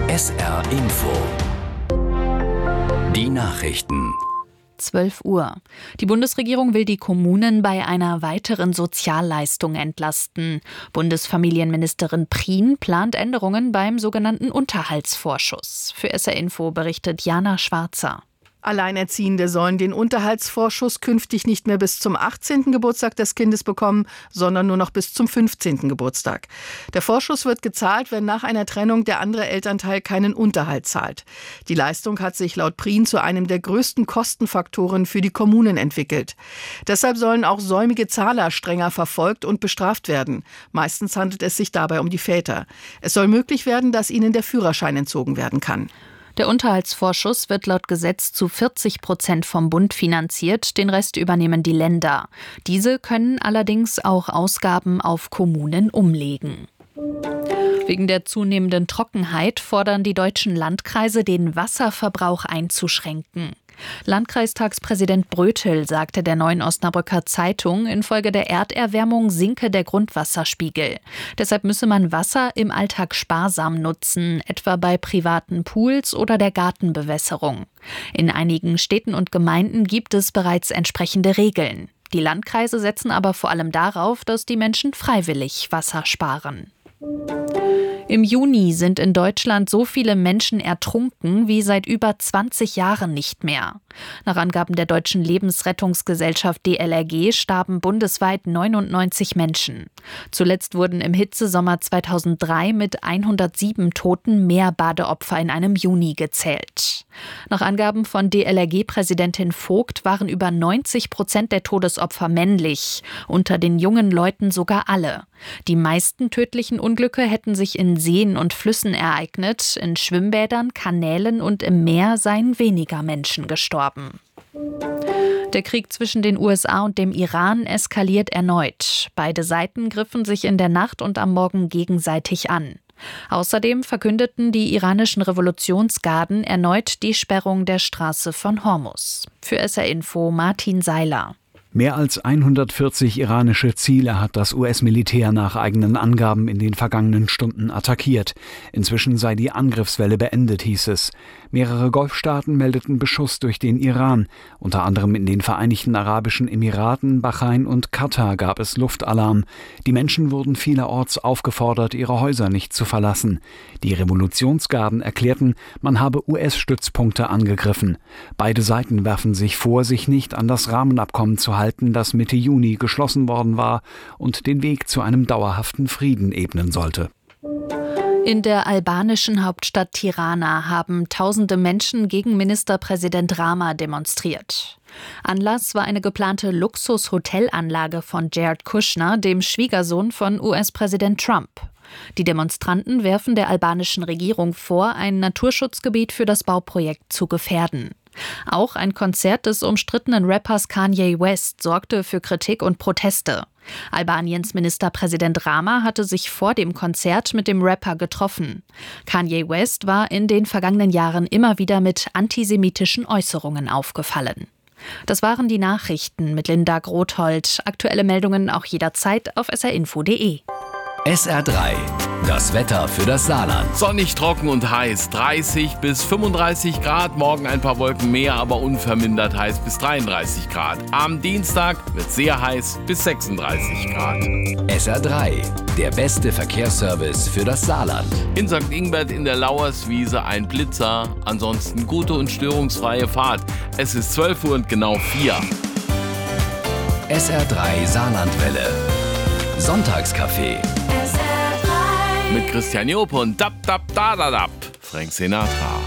SR Info. Die Nachrichten. 12 Uhr. Die Bundesregierung will die Kommunen bei einer weiteren Sozialleistung entlasten. Bundesfamilienministerin Prien plant Änderungen beim sogenannten Unterhaltsvorschuss. Für SR Info berichtet Jana Schwarzer. Alleinerziehende sollen den Unterhaltsvorschuss künftig nicht mehr bis zum 18. Geburtstag des Kindes bekommen, sondern nur noch bis zum 15. Geburtstag. Der Vorschuss wird gezahlt, wenn nach einer Trennung der andere Elternteil keinen Unterhalt zahlt. Die Leistung hat sich laut Prien zu einem der größten Kostenfaktoren für die Kommunen entwickelt. Deshalb sollen auch säumige Zahler strenger verfolgt und bestraft werden. Meistens handelt es sich dabei um die Väter. Es soll möglich werden, dass ihnen der Führerschein entzogen werden kann. Der Unterhaltsvorschuss wird laut Gesetz zu 40% vom Bund finanziert, den Rest übernehmen die Länder. Diese können allerdings auch Ausgaben auf Kommunen umlegen. Wegen der zunehmenden Trockenheit fordern die deutschen Landkreise, den Wasserverbrauch einzuschränken. Landkreistagspräsident Brötel sagte der Neuen Osnabrücker Zeitung, infolge der Erderwärmung sinke der Grundwasserspiegel. Deshalb müsse man Wasser im Alltag sparsam nutzen, etwa bei privaten Pools oder der Gartenbewässerung. In einigen Städten und Gemeinden gibt es bereits entsprechende Regeln. Die Landkreise setzen aber vor allem darauf, dass die Menschen freiwillig Wasser sparen. Im Juni sind in Deutschland so viele Menschen ertrunken wie seit über 20 Jahren nicht mehr. Nach Angaben der Deutschen Lebensrettungsgesellschaft DLRG starben bundesweit 99 Menschen. Zuletzt wurden im Hitzesommer 2003 mit 107 Toten mehr Badeopfer in einem Juni gezählt. Nach Angaben von DLRG-Präsidentin Vogt waren über 90% der Todesopfer männlich, unter den jungen Leuten sogar alle. Die meisten tödlichen Unglücke hätten sich in Seen und Flüssen ereignet, in Schwimmbädern, Kanälen und im Meer seien weniger Menschen gestorben. Der Krieg zwischen den USA und dem Iran eskaliert erneut. Beide Seiten griffen sich in der Nacht und am Morgen gegenseitig an. Außerdem verkündeten die iranischen Revolutionsgarden erneut die Sperrung der Straße von Hormuz. Für SR Info Martin Seiler. Mehr als 140 iranische Ziele hat das US-Militär nach eigenen Angaben in den vergangenen Stunden attackiert. Inzwischen sei die Angriffswelle beendet, hieß es. Mehrere Golfstaaten meldeten Beschuss durch den Iran. Unter anderem in den Vereinigten Arabischen Emiraten, Bahrain und Katar gab es Luftalarm. Die Menschen wurden vielerorts aufgefordert, ihre Häuser nicht zu verlassen. Die Revolutionsgarden erklärten, man habe US-Stützpunkte angegriffen. Beide Seiten werfen sich vor, sich nicht an das Rahmenabkommen zu halten, das Mitte Juni geschlossen worden war und den Weg zu einem dauerhaften Frieden ebnen sollte. In der albanischen Hauptstadt Tirana haben tausende Menschen gegen Ministerpräsident Rama demonstriert. Anlass war eine geplante Luxus-Hotelanlage von Jared Kushner, dem Schwiegersohn von US-Präsident Trump. Die Demonstranten werfen der albanischen Regierung vor, ein Naturschutzgebiet für das Bauprojekt zu gefährden. Auch ein Konzert des umstrittenen Rappers Kanye West sorgte für Kritik und Proteste. Albaniens Ministerpräsident Rama hatte sich vor dem Konzert mit dem Rapper getroffen. Kanye West war in den vergangenen Jahren immer wieder mit antisemitischen Äußerungen aufgefallen. Das waren die Nachrichten mit Linda Grothold. Aktuelle Meldungen auch jederzeit auf srinfo.de. SR3, das Wetter für das Saarland. Sonnig, trocken und heiß, 30 bis 35 Grad. Morgen ein paar Wolken mehr, aber unvermindert heiß bis 33 Grad. Am Dienstag wird sehr heiß bis 36 Grad. SR3, der beste Verkehrsservice für das Saarland. In St. Ingbert in der Lauerswiese ein Blitzer. Ansonsten gute und störungsfreie Fahrt. Es ist 12 Uhr und genau 4. SR3 Saarlandwelle. Sonntagscafé. Mit Christian Job und Dap, Dap, Da, Da, Dap. Frank Sinatra.